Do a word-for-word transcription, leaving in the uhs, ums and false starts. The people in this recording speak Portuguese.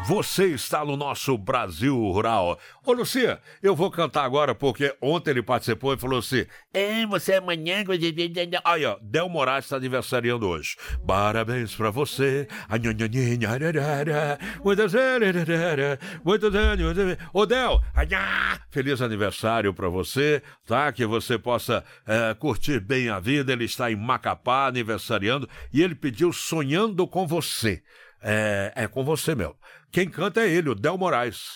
Você está no nosso Brasil Rural. Ô, Lucia, eu vou cantar agora porque ontem ele participou e falou assim: é, você amanhã... Aí, ó, Del Moraes está aniversariando hoje. Parabéns pra você. Ô, Del, feliz aniversário pra você, tá? Que você possa é, curtir bem a vida. Ele está em Macapá aniversariando e ele pediu Sonhando com Você. É, é com você, meu. Quem canta é ele, o Del Moraes.